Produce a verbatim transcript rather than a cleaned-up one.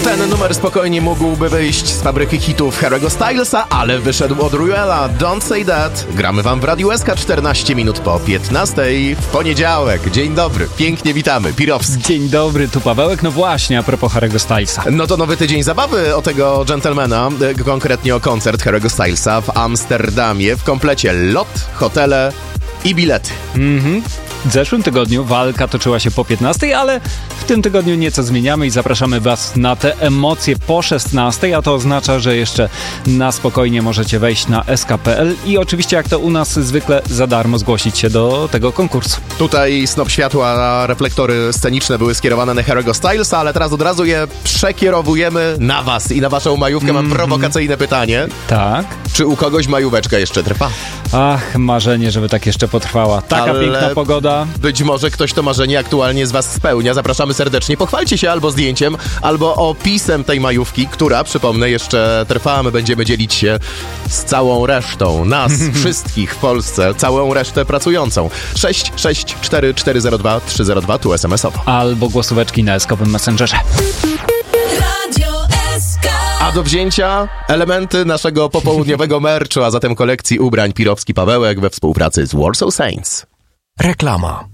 Ten numer spokojnie mógłby wyjść z fabryki hitów Harry'ego Stylesa, ale wyszedł od Ruela. Don't Say That. Gramy wam w Radiu S K czternaście minut po piętnastej w poniedziałek. Dzień dobry, pięknie witamy. Pirowski. Dzień dobry, tu Pawełek. No właśnie, a propos Harry'ego Stylesa. No to nowy tydzień zabawy o tego dżentelmena, konkretnie o koncert Harry'ego Stylesa w Amsterdamie. W komplecie lot, hotele i bilety. Mhm. W zeszłym tygodniu walka toczyła się po piętnastej, ale w tym tygodniu nieco zmieniamy i zapraszamy was na te emocje po szesnastej, a to oznacza, że jeszcze na spokojnie możecie wejść na s k kropka p l i oczywiście jak to u nas zwykle za darmo zgłosić się do tego konkursu. Tutaj snop światła, reflektory sceniczne były skierowane na Harry'ego Stylesa, ale teraz od razu je przekierowujemy na was i na waszą majówkę. Mam mm-hmm. prowokacyjne pytanie. Tak? Czy u kogoś majóweczka jeszcze trwa? Ach, marzenie, żeby tak jeszcze potrwała. Taka ale piękna pogoda. Być może ktoś to marzenie aktualnie z was spełnia. Zapraszamy serdecznie. Pochwalcie się albo zdjęciem, albo opisem tej majówki, która, przypomnę, jeszcze trwa. My będziemy dzielić się z całą resztą nas, wszystkich w Polsce, całą resztę pracującą. sześć sześć cztery cztery zero dwa trzy zero dwa, tu es em es owo. Albo głosóweczki na eskowym Messengerze. A do wzięcia elementy naszego popołudniowego merchu, a zatem kolekcji ubrań Pirowski Pawełek we współpracy z Warsaw Saints. Reklama.